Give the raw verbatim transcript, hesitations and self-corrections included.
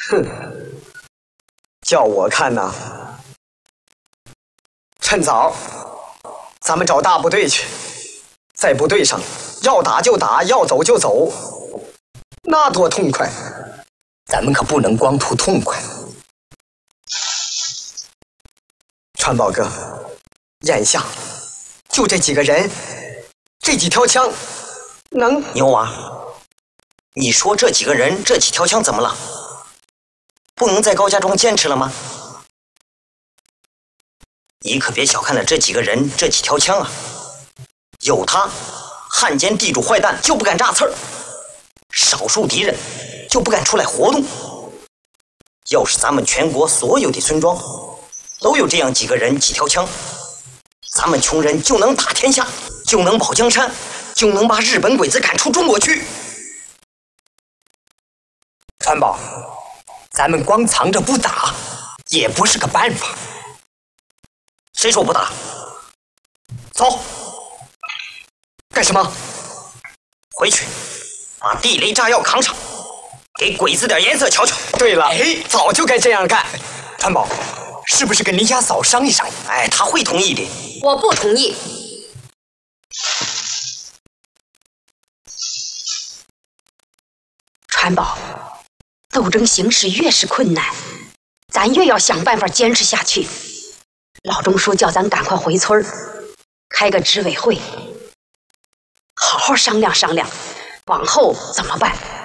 哼，叫我看呐，趁早，咱们找大部队去，在部队上要打就打，要走就走，那多痛快！ 咱们可不能光图痛快。 川宝哥，眼下就这几个人，这几条枪，能…… 牛娃，你说这几个人，这几条枪怎么了？不能在高家庄坚持了吗？你可别小看了这几个人，这几条枪啊！有他，汉奸地主坏蛋就不敢炸刺儿，少数敌人就不敢出来活动。要是咱们全国所有的村庄都有这样几个人几条枪，咱们穷人就能打天下，就能保江山，就能把日本鬼子赶出中国去。川宝，咱们光藏着不打也不是个办法。谁说不打？走！ 干什么？ 回去把地雷炸药扛上，给鬼子点颜色瞧瞧。 对了， 哎， 早就该这样干。 川宝，是不是跟林家嫂商议商议？哎，他会同意的。 我不同意。川宝，斗争形势越是困难，咱越要想办法坚持下去。老钟叔叫咱赶快回村开个执委会，好好商量商量，往后怎么办？